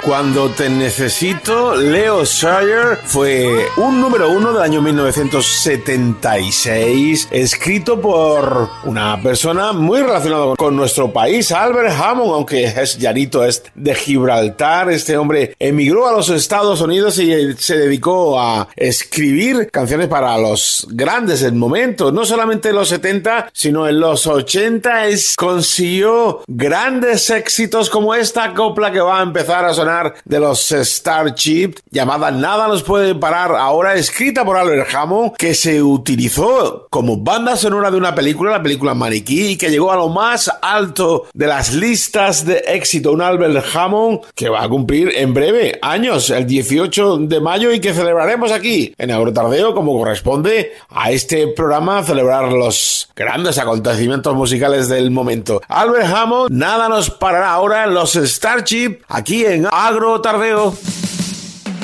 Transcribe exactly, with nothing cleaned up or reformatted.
Cuando te necesito, Leo Sayer fue un número uno del año mil novecientos setenta y seis, escrito por una persona muy relacionada con nuestro país, Albert Hammond, aunque es llanito, es de Gibraltar. Este hombre emigró a los Estados Unidos y se dedicó a escribir canciones para los grandes del momento, no solamente en los setenta, sino en los ochenta. Es, consiguió grandes éxitos como esta copla que va a empezar a sonar de los Starship, llamada Nada nos puede parar ahora, escrita por Albert Hammond, que se utilizó como banda sonora de una película, la película Maniquí, y que llegó a lo más alto de las listas de éxito. Un Albert Hammond que va a cumplir en breve años, el dieciocho de mayo, y que celebraremos aquí en Agrotardeo, como corresponde a este programa, celebrar los grandes acontecimientos musicales del momento. Albert Hammond, Nada nos parará ahora en los Starship, aquí en Agrotardeo.